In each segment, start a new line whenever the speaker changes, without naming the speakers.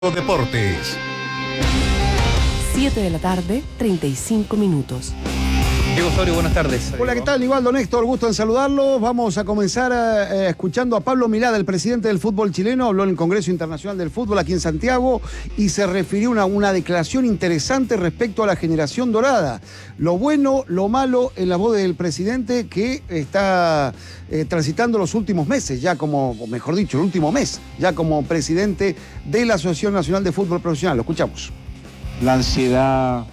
Deportes.
7 de la tarde, 35 minutos.
Diego Osorio, buenas tardes.
Hola, ¿qué tal? Nivaldo, Néstor, gusto en saludarlos. Vamos a comenzar escuchando a Pablo Milad, el presidente del fútbol chileno. Habló en el Congreso Internacional del Fútbol aquí en Santiago y se refirió a una declaración interesante respecto a la generación dorada. Lo bueno, lo malo en la voz del presidente que está transitando los últimos meses, ya como, o mejor dicho, el último mes, ya como presidente de la Asociación Nacional de Fútbol Profesional. Lo escuchamos.
La ansiedad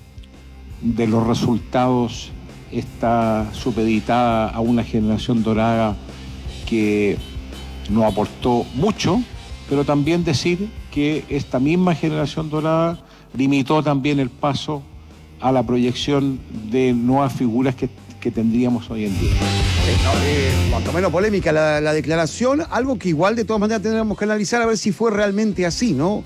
de los resultados está supeditada a una generación dorada que nos aportó mucho, pero también decir que esta misma generación dorada limitó también el paso a la proyección de nuevas figuras que tendríamos hoy en día.
Cuanto menos polémica la declaración, algo que igual de todas maneras tendremos que analizar a ver si fue realmente así, ¿no?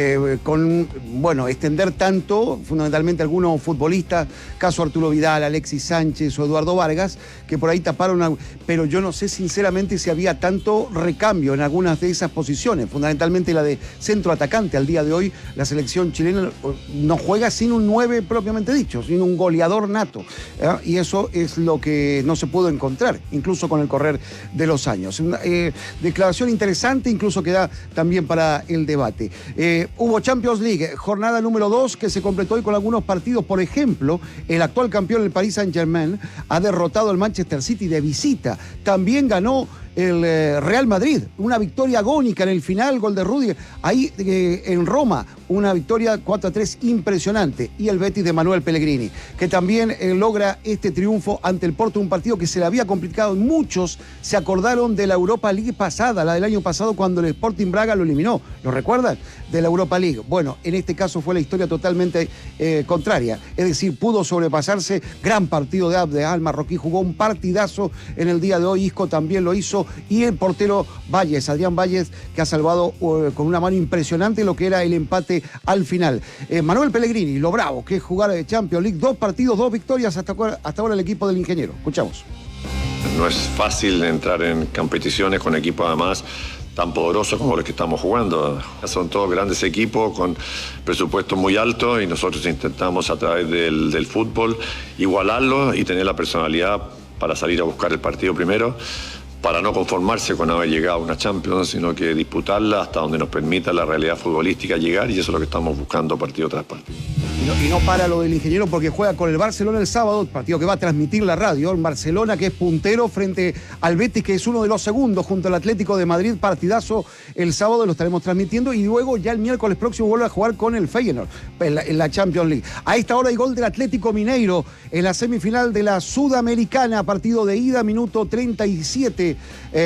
Extender tanto, fundamentalmente algunos futbolistas, caso Arturo Vidal, Alexis Sánchez o Eduardo Vargas, que por ahí taparon, pero yo no sé sinceramente si había tanto recambio en algunas de esas posiciones, fundamentalmente la de centro atacante. Al día de hoy la selección chilena no juega sin un 9 propiamente dicho, sin un goleador nato, y eso es lo que no se pudo encontrar, incluso con el correr de los años. Una declaración interesante, incluso queda también para el debate. Hubo Champions League, jornada número 2, que se completó hoy con algunos partidos. Por ejemplo, el actual campeón, el Paris Saint-Germain, ha derrotado al Manchester City de visita. También ganó el Real Madrid, una victoria agónica en el final, gol de Rüdiger. Ahí en Roma, una victoria 4-3 impresionante. Y el Betis de Manuel Pellegrini, que también logra este triunfo ante el Porto, un partido que se le había complicado. Muchos se acordaron de la Europa League pasada, la del año pasado, cuando el Sporting Braga lo eliminó. ¿Lo recuerdan? De la Europa League. Bueno, en este caso fue la historia totalmente contraria. Es decir, pudo sobrepasarse. Gran partido de Abdel marroquí, jugó un partidazo en el día de hoy. Isco también lo hizo. Y el portero Valles, Adrián Valles, que ha salvado con una mano impresionante lo que era el empate al final. Manuel Pellegrini, lo bravo que es jugar de Champions League, 2 partidos, 2 victorias hasta ahora el equipo del ingeniero. Escuchamos.
No es fácil entrar en competiciones con equipos además tan poderosos como los que estamos jugando. Son todos grandes equipos con presupuestos muy altos y nosotros intentamos a través del fútbol igualarlo y tener la personalidad para salir a buscar el partido primero, para no conformarse con haber llegado a una Champions, sino que disputarla hasta donde nos permita la realidad futbolística llegar, y eso es lo que estamos buscando partido tras partido.
Y no para lo del ingeniero, porque juega con el Barcelona el sábado, partido que va a transmitir la radio. En Barcelona, que es puntero frente al Betis, que es uno de los segundos, junto al Atlético de Madrid. Partidazo el sábado, lo estaremos transmitiendo. Y luego ya el miércoles próximo vuelve a jugar con el Feyenoord en la Champions League. A esta hora hay gol del Atlético Mineiro en la semifinal de la Sudamericana. Partido de ida, minuto 37.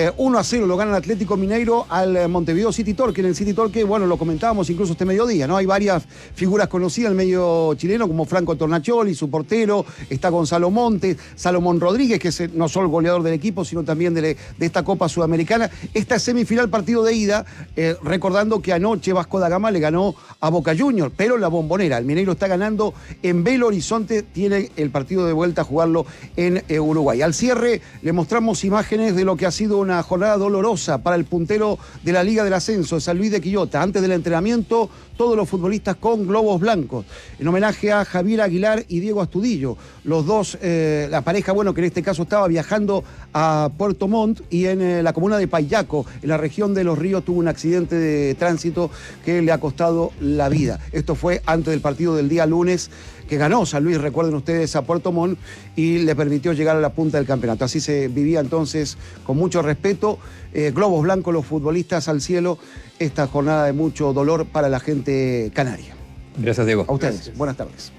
1-0 lo gana el Atlético Mineiro al Montevideo City Torque. En el City Torque, bueno, lo comentábamos incluso este mediodía, ¿no? Hay varias figuras conocidas en el medio chileno, como Franco Tornacholi, su portero, está Gonzalo Montes, Salomón Rodríguez, que es no solo el goleador del equipo, sino también de esta Copa Sudamericana. Esta semifinal, partido de ida, recordando que anoche Vasco da Gama le ganó a Boca Juniors, pero en la Bombonera. El Mineiro está ganando en Belo Horizonte, tiene el partido de vuelta a jugarlo en Uruguay. Al cierre le mostramos imágenes de lo que ha sido una jornada dolorosa para el puntero de la Liga del Ascenso, San Luis de Quillota. Antes del entrenamiento, todos los futbolistas con globos blancos, en homenaje a Javier Aguilar y Diego Astudillo. Los dos, la pareja, bueno, que en este caso estaba viajando a Puerto Montt, y en la comuna de Payaco, en la región de Los Ríos, tuvo un accidente de tránsito que le ha costado la vida. Esto fue antes del partido del día lunes, que ganó San Luis, recuerden ustedes, a Puerto Montt, y le permitió llegar a la punta del campeonato. Así se vivía entonces, con mucho respeto, globos blancos, los futbolistas al cielo, esta jornada de mucho dolor para la gente canaria.
Gracias, Diego.
A ustedes.
Gracias.
Buenas tardes.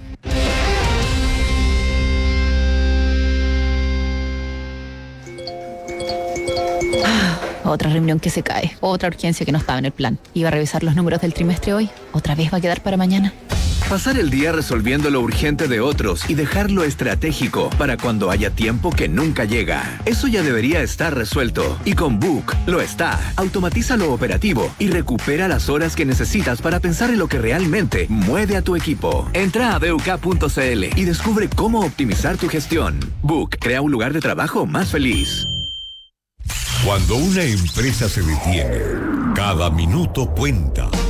Otra reunión que se cae, otra urgencia que no estaba en el plan. Iba a revisar los números del trimestre hoy, otra vez va a quedar para mañana.
Pasar el día resolviendo lo urgente de otros y dejar lo estratégico para cuando haya tiempo que nunca llega. Eso ya debería estar resuelto. Y con Book lo está. Automatiza lo operativo y recupera las horas que necesitas para pensar en lo que realmente mueve a tu equipo. Entra a BUK.cl y descubre cómo optimizar tu gestión. Book crea un lugar de trabajo más feliz.
Cuando una empresa se detiene, cada minuto cuenta.